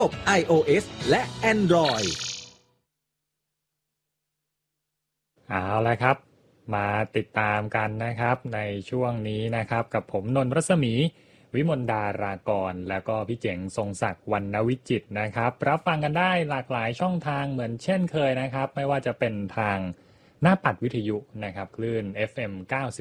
iOS และ Android เอาละครับมาติดตามกันนะครับในช่วงนี้นะครับกับผมนนท์รัศมีวิมลดารากรแล้วก็พี่เจ๋งทรงศักดิ์วรรณวิจิตรนะครับรับฟังกันได้หลากหลายช่องทางเหมือนเช่นเคยนะครับไม่ว่าจะเป็นทางหน้าปัดวิทยุนะครับคลื่น FM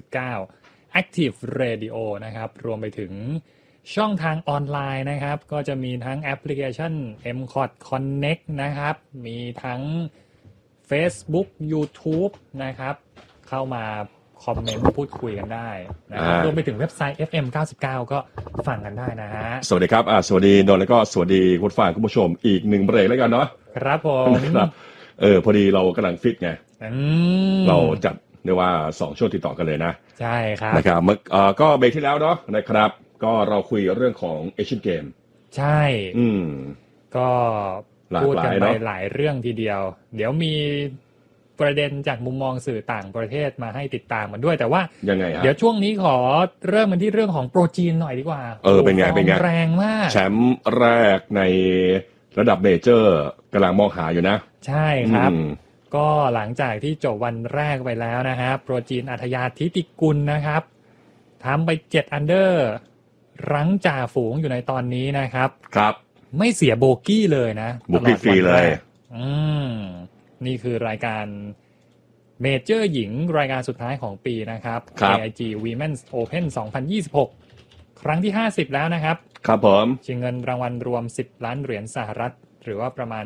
99 Active Radio นะครับรวมไปถึงช่องทางออนไลน์นะครับก็จะมีทั้งแอปพลิเคชัน MCOT Connect นะครับมีทั้ง Facebook YouTube นะครับเข้ามาคอมเมนต์พูดคุยกันได้นะครับรวมไปถึงเว็บไซต์ FM 99 ก็ฟังกันได้นะฮะสวัสดีครับสวัสดีนนท์แล้วก็สวัสดีคุณฟังคุณผู้ชมอีกหนึ่งเบรกแล้วกันเนาะครับผมครับพอดีเรากำลังฟิตไงเราจัดเรียกว่า2ช่วงติดต่อกันเลยนะใช่ครับนะครับก็เบรกที่แล้วเนาะนะครับก็เราคุยเรื่องของเอเชียนเกมใช่ก็พูดกันไปหลายเรื่องทีเดียวเดี๋ยวมีประเด็นจากมุมมองสื่อต่างประเทศมาให้ติดตามกันด้วยแต่ว่ายังไงฮะเดี๋ยวช่วงนี้ขอเริ่มกันที่เรื่องของโปรจีนหน่อยดีกว่าเป็นไงแรงมากแชมป์แรกในระดับเมเจอร์กำลังมองหาอยู่นะใช่ครับก็หลังจากที่จบวันแรกไปแล้วนะฮะโปรจีนอัธยาธิติกุลนะครับทำไป7อันเดอร์รั้งจ่าฝูงอยู่ในตอนนี้นะครับครับไม่เสียโบกี้เลยนะโบกี้ฟรีเลยนี่คือรายการเมเจอร์หญิงรายการสุดท้ายของปีนะครับ AIG Women's Open 2026 ครั้งที่50แล้วนะครับครับผมชิงเงินรางวัลรวม10ล้านเหรียญสหรัฐหรือว่าประมาณ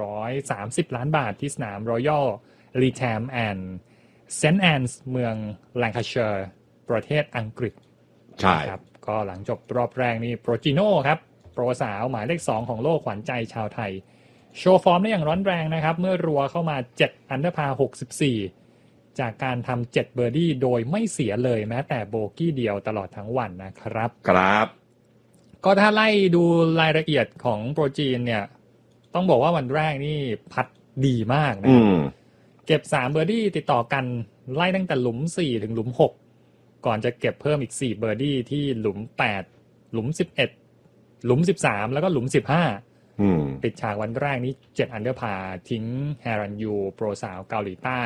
330ล้านบาทที่สนาม Royal Lytham and St Anne's เมือง Lancashire ประเทศอังกฤษใช่ครับก็หลังจบรอบแรกนี่โปรจิโน่ครับโปรสาวหมายเลข2ของโลกขวัญใจชาวไทยโชว์ฟอร์มได้อย่างร้อนแรงนะครับเมื่อรัวเข้ามา7อันเดอร์พาร์64จากการทำ7เบอร์ดี้โดยไม่เสียเลยแม้แต่โบกี้เดียวตลอดทั้งวันนะครับครับก็ถ้าไล่ดูรายละเอียดของโปรจีนเนี่ยต้องบอกว่าวันแรกนี่พัดดีมากนะเก็บ3เบอร์ดี้ติดต่อกันไล่ตั้งแต่หลุม4ถึงหลุม6ก่อนจะเก็บเพิ่มอีก4เบอร์ดี้ที่หลุม8หลุม11หลุม13แล้วก็หลุม15ปิดฉากวันแรกนี้7อันเดอร์พาทิ้งแฮรันยูโปรสาวเกาหลีใต้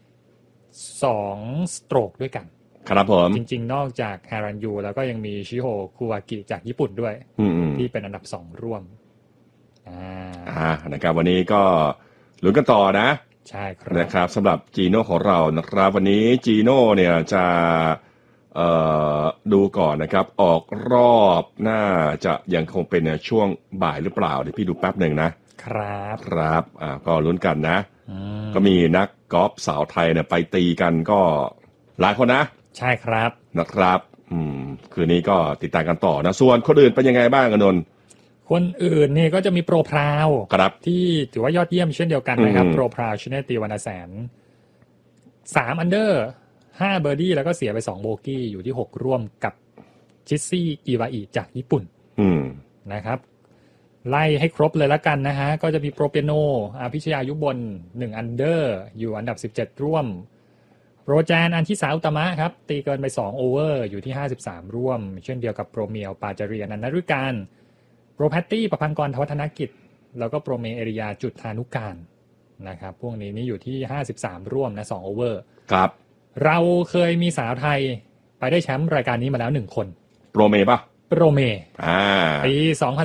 2สโตรกด้วยกันครับผมจริงๆนอกจากแฮรันยูแล้วก็ยังมีชิโฮคุวากิจากญี่ปุ่นด้วยที่เป็นอันดับ2ร่วมนะครับวันนี้ก็ลุ้นกันต่อนะใช่ครับนะครับสำหรับจีโน่ของเรานะครับวันนี้จีโน่เนี่ยจะดูก่อนนะครับออกรอบน่าจะยังคงเป็นช่วงบ่ายหรือเปล่าเดี๋ยวพี่ดูแป๊บหนึ่งนะครับก็ลุ้นกันนะก็มีนักกอล์ฟสาวไทยเนี่ยไปตีกันก็หลายคนนะใช่ครับนะครับคืนนี้ก็ติดตามกันต่อนะส่วนคนอื่นเป็นยังไงบ้างนนท์คนอื่นนี่ก็จะมีโปรพราวที่ถือว่ายอดเยี่ยมเช่นเดียวกันนะครับโปรพราวชเนตีวรรณแสน3อันเดอร์5เบอร์ดี้แล้วก็เสียไป2โบกี้อยู่ที่6ร่วมกับชิซี่อิวาอิจากญี่ปุ่นนะครับไล่ให้ครบเลยละกันนะฮะก็จะมีโปรเปียโนพิชยายุบล1อันเดอร์อยู่อันดับ17ร่วมโปรแจนอันที่3อุตมะครับตีเกินไป2โอเวอร์อยู่ที่53ร่วมเช่นเดียวกับโปรเมียวปาจารีนันทฤการโปรแพตตี้ประพันธ์กรทวัฒนกิจแล้วก็โปรเมเอริยาจุดธานุการนะครับพวกนี้นี่อยู่ที่53ร่วมนะ2โอเวอร์ครับเราเคยมีสาวไทยไปได้แชมป์รายการนี้มาแล้ว1คนโปรเมป่ะโปรเมปี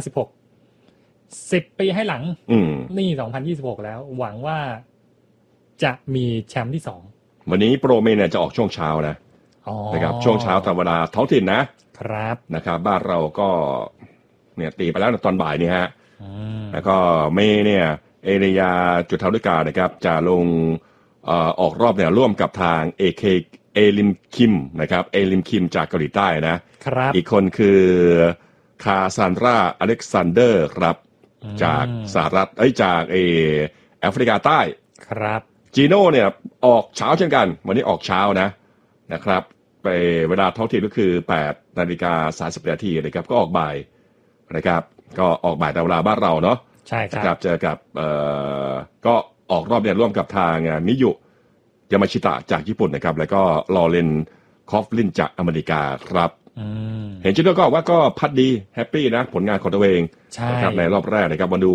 2016 10ปีให้หลังนี่2026แล้วหวังว่าจะมีแชมป์ที่2 วันนี้โปรเมเนี่ยจะออกช่วงเช้านะครับช่วงเช้าตามเวลาท้องถิ่นนะครับนะครับบ้านเราก็เนี่ยตีไปแล้วตอนบ่ายนี่ฮะแล้วก็เมเนี่ยเอเรียจุดเท้าด้วยกานะครับจะลงออกรอบเนี่ยร่วมกับทางเอลิมคิมนะครับเอลิมคิมจากเกาหลีใต้นะครับอีกคนคือคาซานดราอเล็กซานเดอร์ครับจากสหรัฐจากแอฟริกาใต้ครับจีโน่เนี่ยออกเช้าเช่นกันวันนี้ออกเช้านะครับไปเวลาท้องถิ่นก็คือ 8:30 นาทีนะครับก็ออกบ่ายนะครับก็ออกบ่ายตามเวลาบ้านเราเนาะใช่ครับเจอกับก็ออกรอบเนี่ยร่วมกับทางมิยุยามาชิตะจากญี่ปุ่นนะครับแล้วก็ลอเรนคอฟลินจากอเมริกาครับเห็นจุดก็ว่าก็พัดดีแฮปปี้นะผลงานของตัวเองนะครับในรอบแรกนะครับมาดู